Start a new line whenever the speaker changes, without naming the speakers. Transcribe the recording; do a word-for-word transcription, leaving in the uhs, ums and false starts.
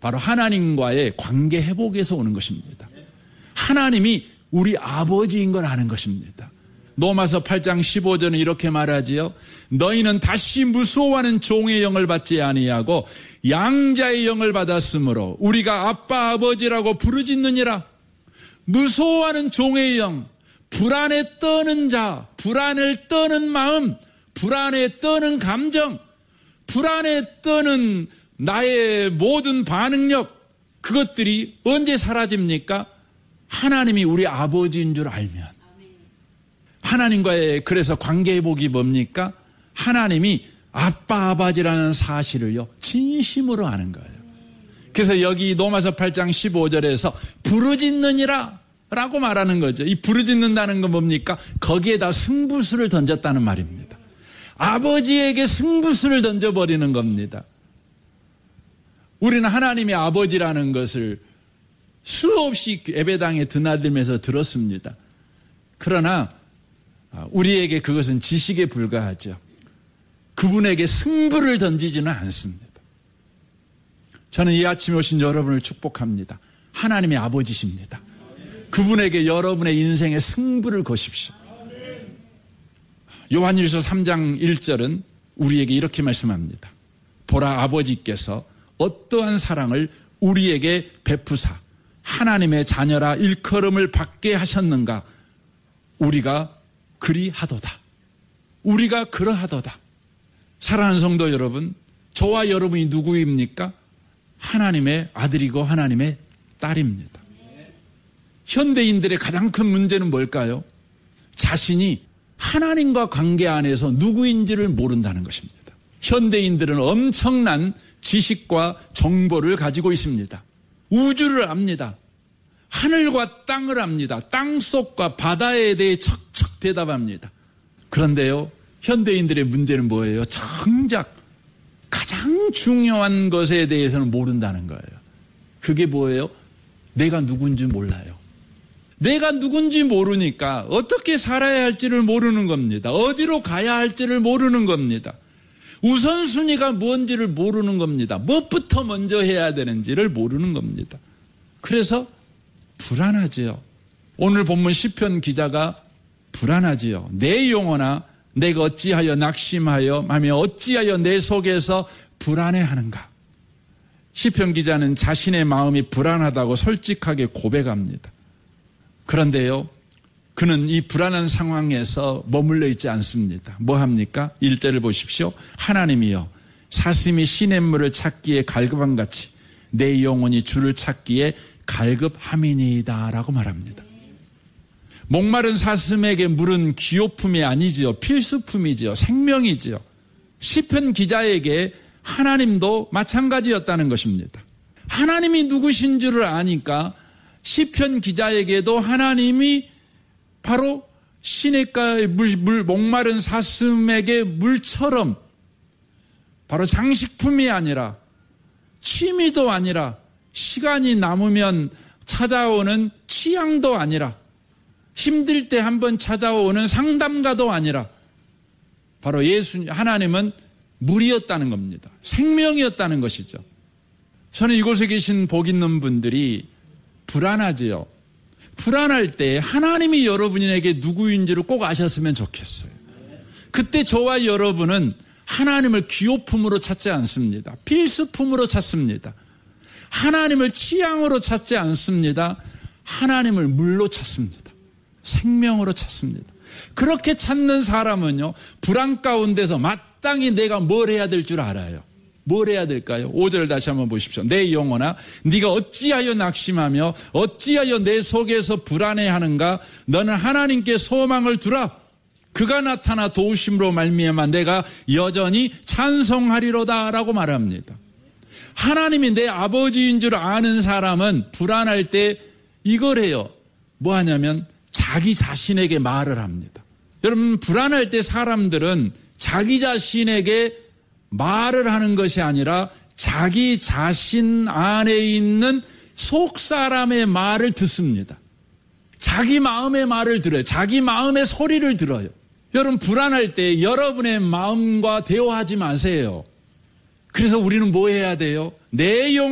바로 하나님과의 관계 회복에서 오는 것입니다. 하나님이 우리 아버지인 걸 아는 것입니다. 로마서 팔 장 십오 절은 이렇게 말하지요. 너희는 다시 무서워하는 종의 영을 받지 아니하고 양자의 영을 받았으므로 우리가 아빠 아버지라고 부르짖느니라. 무서워하는 종의 영, 불안에 떠는 자, 불안을 떠는 마음, 불안에 떠는 감정, 불안에 떠는 나의 모든 반응력, 그것들이 언제 사라집니까? 하나님이 우리 아버지인 줄 알면. 하나님과의 그래서 관계 회복이 뭡니까? 하나님이 아빠 아버지라는 사실을요 진심으로 아는 거예요. 그래서 여기 로마서 팔 장 십오 절에서 부르짖느니라 라고 말하는 거죠. 이 부르짖는다는 건 뭡니까? 거기에다 승부수를 던졌다는 말입니다. 아버지에게 승부수를 던져버리는 겁니다. 우리는 하나님의 아버지라는 것을 수없이 예배당에 드나들면서 들었습니다. 그러나 우리에게 그것은 지식에 불과하죠. 그분에게 승부를 던지지는 않습니다. 저는 이 아침에 오신 여러분을 축복합니다. 하나님의 아버지십니다. 그분에게 여러분의 인생의 승부를 거십시오. 요한일서 삼 장 일 절은 우리에게 이렇게 말씀합니다. 보라, 아버지께서 어떠한 사랑을 우리에게 베푸사 하나님의 자녀라 일컬음을 받게 하셨는가. 우리가 그리하도다. 우리가 그러하도다. 사랑하는 성도 여러분, 저와 여러분이 누구입니까? 하나님의 아들이고 하나님의 딸입니다. 현대인들의 가장 큰 문제는 뭘까요? 자신이 하나님과 관계 안에서 누구인지를 모른다는 것입니다. 현대인들은 엄청난 지식과 정보를 가지고 있습니다. 우주를 압니다. 하늘과 땅을 압니다. 땅속과 바다에 대해 척척 대답합니다. 그런데요, 현대인들의 문제는 뭐예요? 정작 가장 중요한 것에 대해서는 모른다는 거예요. 그게 뭐예요? 내가 누군지 몰라요. 내가 누군지 모르니까 어떻게 살아야 할지를 모르는 겁니다. 어디로 가야 할지를 모르는 겁니다. 우선순위가 뭔지를 모르는 겁니다. 무엇부터 먼저 해야 되는지를 모르는 겁니다. 그래서 불안하지요. 오늘 본문 시편 기자가 불안하지요. 내 영혼아, 내가 어찌하여 낙심하여 하며 어찌하여 내 속에서 불안해하는가. 시편 기자는 자신의 마음이 불안하다고 솔직하게 고백합니다. 그런데요, 그는 이 불안한 상황에서 머물러 있지 않습니다. 뭐 합니까? 일 절을 보십시오. 하나님이여, 사슴이 시냇물을 찾기에 갈급함같이 내 영혼이 주를 찾기에 갈급함이니이다 라고 말합니다. 목마른 사슴에게 물은 기호품이 아니지요. 필수품이지요. 생명이지요. 시편 기자에게 하나님도 마찬가지였다는 것입니다. 하나님이 누구신 줄을 아니까 시편 기자에게도 하나님이 바로 시냇가의 물, 물, 목마른 사슴에게 물처럼 바로 장식품이 아니라 취미도 아니라 시간이 남으면 찾아오는 취향도 아니라 힘들 때 한번 찾아오는 상담가도 아니라 바로 예수, 하나님은 물이었다는 겁니다. 생명이었다는 것이죠. 저는 이곳에 계신 복 있는 분들이 불안하지요. 불안할 때 하나님이 여러분에게 누구인지를 꼭 아셨으면 좋겠어요. 그때 저와 여러분은 하나님을 기호품으로 찾지 않습니다. 필수품으로 찾습니다. 하나님을 취향으로 찾지 않습니다. 하나님을 물로 찾습니다. 생명으로 찾습니다. 그렇게 찾는 사람은요, 불안 가운데서 마땅히 내가 뭘 해야 될 줄 알아요. 뭘 해야 될까요? 오 절 다시 한번 보십시오. 내 영혼아, 네가 어찌하여 낙심하며 어찌하여 내 속에서 불안해하는가? 너는 하나님께 소망을 두라. 그가 나타나 도우심으로 말미암아 내가 여전히 찬송하리로다 라고 말합니다. 하나님이 내 아버지인 줄 아는 사람은 불안할 때 이걸 해요. 뭐 하냐면 자기 자신에게 말을 합니다. 여러분, 불안할 때 사람들은 자기 자신에게 말을 하는 것이 아니라 자기 자신 안에 있는 속 사람의 말을 듣습니다. 자기 마음의 말을 들어요. 자기 마음의 소리를 들어요. 여러분, 불안할 때 여러분의 마음과 대화하지 마세요. 그래서 우리는 뭐 해야 돼요? 내 영